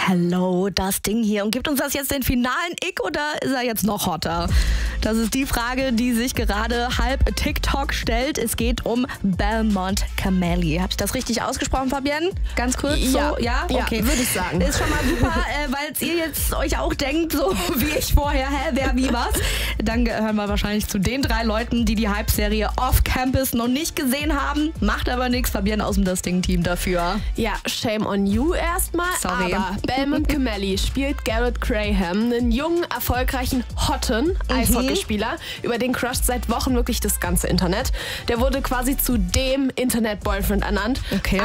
Hello, das Ding hier. Und gibt uns das jetzt den finalen Ick oder ist er jetzt noch hotter? Das ist die Frage, die sich gerade halb TikTok stellt. Es geht um Belmont Cameli. Habe ich das richtig ausgesprochen, Fabienne? Ganz kurz? Ja, so, ja? Okay. würde ich sagen. Ist schon mal super, weil ihr jetzt euch auch denkt, so wie ich vorher, wer, wie, was. Dann gehören wir wahrscheinlich zu den 3 Leuten, die Hype-Serie Off Campus noch nicht gesehen haben. Macht aber nichts. Fabienne aus dem Das Ding-Team dafür. Ja, shame on you erstmal. Sorry. Aber Belmont Cameli spielt Garrett Graham, einen jungen, erfolgreichen, hotten Eishockeyspieler, über den crusht seit Wochen wirklich das ganze Internet. Der wurde quasi zu dem Internet-Boyfriend ernannt. Okay.